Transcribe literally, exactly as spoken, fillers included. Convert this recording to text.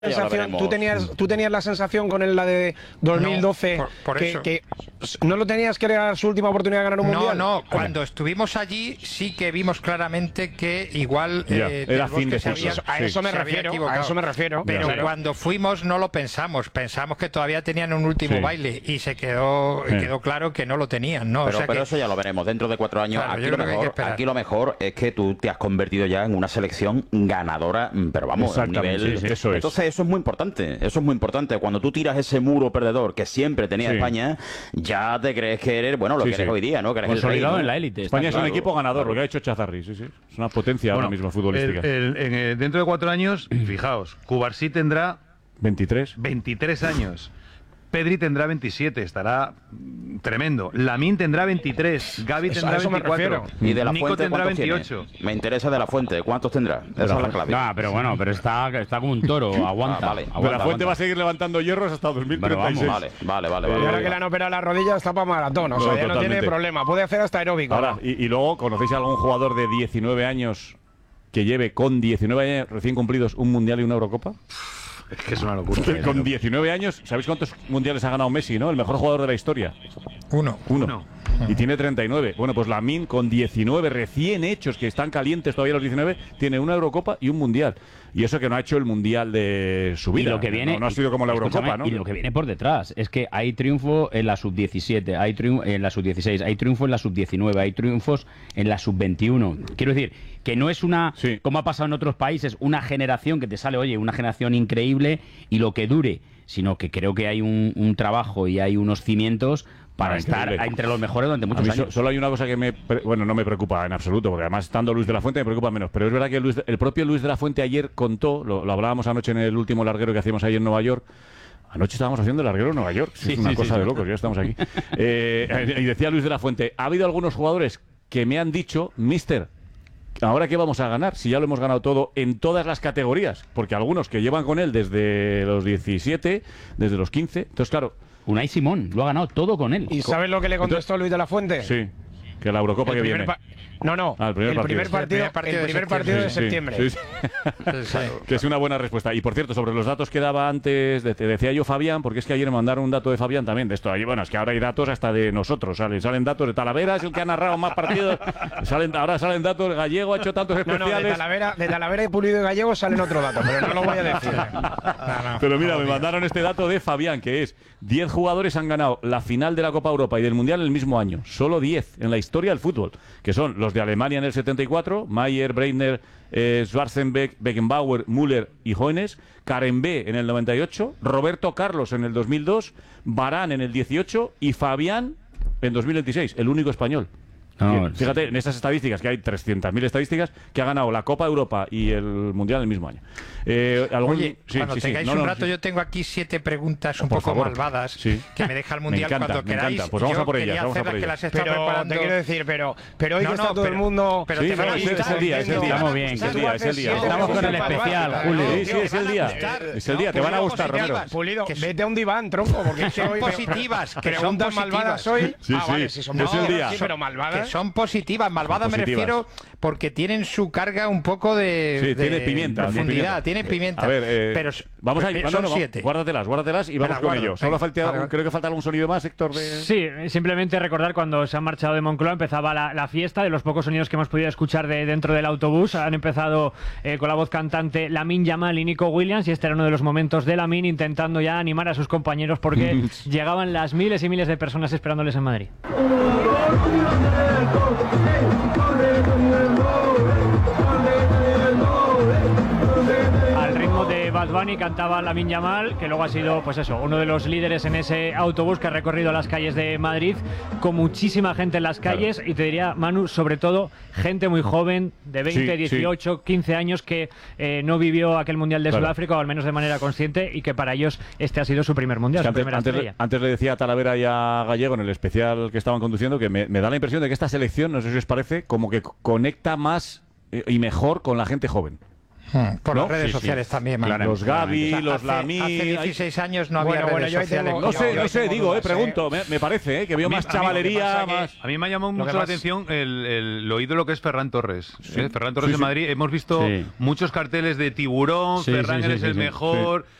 sensación, tú tenías tú tenías la sensación con el, la de dos mil doce no, por, por que, eso. que no lo tenías que era su última oportunidad de ganar un no, mundial. No, no, cuando estuvimos allí sí que vimos claramente que igual ya, eh, era Del fin de Bosque se ciclo. había- A eso me se había refiero, a equivocado. eso me refiero. Pero Claro. cuando fuimos no lo pensamos, pensamos que todavía tenían un último Sí. baile y se quedó Sí. quedó claro que no lo tenían, ¿no? Pero, o sea pero que, eso ya lo veremos dentro de cuatro años. Claro, aquí, yo lo creo que hay que mejor, esperar. aquí lo mejor es que tú te has convertido ya en una selección ganadora, pero vamos, a un Exactamente, nivel. sí, sí, eso es. Entonces eso es muy importante. Eso es muy importante. Cuando tú tiras ese muro perdedor que siempre tenía Sí. España, ya te crees que eres, bueno, lo Sí, que eres sí. hoy día, ¿no? Que eres el rey, Consolidado ¿no? en la élite. está España es un claro, equipo ganador, claro. lo que ha hecho Chazarri, sí, sí. Es una potencia Bueno, ahora mismo futbolística. el- el- en, eh, dentro de cuatro años, fijaos, Cubarsí tendrá veintitrés. veintitrés años. Pedri tendrá veintisiete, estará mm, tremendo. Lamín tendrá veintitrés, Gavi Eso- tendrá a eso me veinticuatro, refiero. Y de la Nico fuente, tendrá ¿cuántos tiene? veintiocho. Me interesa de la fuente, ¿cuántos tendrá? Esa es la clave. No, pero bueno, pero está, está como un toro, aguanta. Ah, vale. aguanta, De la Fuente aguanta. va a seguir levantando hierros hasta dos mil treinta y seis. Pero Vale, vale, vale. Y vale. ahora que le han operado la rodilla está para maratón, o No, sea, ya no totalmente. tiene problema, puede hacer hasta aeróbico. Ahora, ¿no? y, y luego, ¿conocéis a algún jugador de diecinueve años que lleve con diecinueve años recién cumplidos un mundial y una Eurocopa? Es que es una locura. Con diecinueve años, ¿sabéis cuántos mundiales ha ganado Messi, no? El mejor jugador de la historia. uno. Uno. Uno. Y tiene treinta y nueve. Bueno, pues Lamine con diecinueve recién hechos, que están calientes todavía los diecinueve, tiene una Eurocopa y un Mundial. Y eso que no ha hecho el Mundial de su Y vida. lo que viene, no, no ha sido como la escúchame, Eurocopa, ¿no? Y lo que viene por detrás es que hay triunfo en la sub diecisiete, hay triunfo en la sub dieciséis, hay triunfo en la sub diecinueve, hay triunfos en la sub veintiuno. Quiero decir que no es una, Sí. como ha pasado en otros países, una generación que te sale, oye, una generación increíble y lo que dure, sino que creo que hay un, un trabajo y hay unos cimientos para Ah, estar increíble. entre los mejores durante A muchos mí años. so- solo hay una cosa que me, pre- bueno, no me preocupa en absoluto, porque además estando Luis de la Fuente me preocupa menos, pero es verdad que Luis de- el propio Luis de la Fuente ayer contó, lo, lo hablábamos anoche en el último larguero que hacíamos ahí en Nueva York. Anoche estábamos haciendo el larguero en Nueva York, Sí, es una sí, cosa sí, de sí. locos, ya estamos aquí. Eh, y decía Luis de la Fuente, ha habido algunos jugadores que me han dicho, mister, ¿ahora qué vamos a ganar? Si ya lo hemos ganado todo en todas las categorías, porque algunos que llevan con él desde los diecisiete, desde los quince, entonces claro, Unai Simón lo ha ganado todo con él. ¿Y sabes lo que le contestó Luis de la Fuente? sí, que la Eurocopa El que primer viene. pa- No, no, Ah, el primer partido. primer partido, El primer partido el de primer partido de septiembre. septiembre. Sí, sí. Sí. Que es una buena respuesta. Y por cierto, sobre los datos que daba antes, de- te decía yo Fabián, porque es que ayer me mandaron un dato de Fabián también de esto. Ahí, bueno, es que ahora hay datos hasta de nosotros. Salen, salen datos de Talavera, es el que ha narrado más partidos. Salen, ahora salen datos, Gallego ha hecho tantos No, no, de especiales. Talavera, de Talavera y Pulido y Gallego salen otro dato, pero no lo voy a decir. Pero mira, me mandaron este dato de Fabián, que es diez jugadores han ganado la final de la Copa Europa y del Mundial el mismo año. Solo diez en la historia del fútbol, que son los de Alemania en el setenta y cuatro, Mayer, Breitner, eh, Schwarzenbeck, Beckenbauer, Müller y Hoeneß, Karembé en el noventa y ocho, Roberto Carlos en el dos mil dos, Varane en el dieciocho y Fabián en dos mil veintiséis, el único español. No, Que, fíjate, en estas estadísticas, que hay trescientas mil estadísticas, que ha ganado la Copa Europa y el Mundial el mismo año. Eh, ¿algún- Oye, sí, cuando sí, sí. tengáis No, un no, rato, sí. yo tengo aquí siete preguntas un Por poco favor. malvadas Sí. que me deja el Me Mundial encanta, cuando me queráis. encanta. Pues vamos Yo a por ellas, quería vamos a hacerlas por que ellas. las he estado Pero preparando. te quiero decir, pero, pero hoy No, que no, está todo pero- el mundo. pero Sí, te no, voy a es, es invitar el día, es el día. Estamos bien, Es el día, es el día. Estamos con el especial, Julio. Sí, sí, es el día. Es el día, te van a gustar, Romero. Pulido, Que vete a un diván, tronco, porque es que son hoy me- positivas, que son preguntas malvadas hoy. positivas. Sí, ah, sí, vale, si son es el positivas, día. sí, pero Que malvadas. son positivas. Malvadas Son me positivas. refiero porque tienen su carga un poco de, Sí, de tiene pimienta. profundidad. tiene Tiene pimienta. A ver, eh, pero vamos a pero ir. No, son no, no, siete. guárdatelas, guárdatelas y Me vamos las con guardo, ello. Solo venga. falta, Vale, vale. creo que falta algún sonido más, Héctor. De... Sí, simplemente recordar cuando se han marchado de Moncloa empezaba la, la fiesta, de los pocos sonidos que hemos podido escuchar de dentro del autobús. Han empezado eh, con la voz cantante Lamine Yamal y Nico Williams, y este era uno de los momentos de Lamine intentando ya animar a sus compañeros porque llegaban las miles y miles de personas esperándoles en Madrid. Al ritmo de Bad Bunny cantaba Lamine Yamal, que luego ha sido, pues eso, uno de los líderes en ese autobús que ha recorrido las calles de Madrid, con muchísima gente en las calles. Claro. Y te diría, Manu, sobre todo gente muy joven, de veinte, Sí, dieciocho, sí. quince años, que eh, no vivió aquel Mundial de Claro. Sudáfrica, o al menos de manera consciente, y que para ellos este ha sido su primer Mundial, Es que su antes, primera antes, estrella. le, antes le decía a Talavera y a Gallego en el especial que estaban conduciendo que me, me da la impresión de que esta selección, no sé si os parece, como que conecta más eh, y mejor con la gente joven. Hmm, por ¿no? las redes Sí, sí. sociales también. Claro, los Gavi, O sea, los hace- Lamine, Hace hay- dieciséis años no había Bueno, bueno, redes yo ahí sociales. tengo- No yo- sé, yo no sé, tengo digo, eh, dudas, pregunto. Me, me parece, eh, que veo A mí- más a mí lo que chavalería, pasa que- más... A mí me ha llamado Lo mucho que la pasa- atención el, el, lo oído lo que es Ferran Torres. ¿eh? Ferran Torres Sí, de sí. Madrid, hemos visto Sí. muchos carteles de tiburón, Sí, Ferran sí, sí, eres sí, el sí. mejor,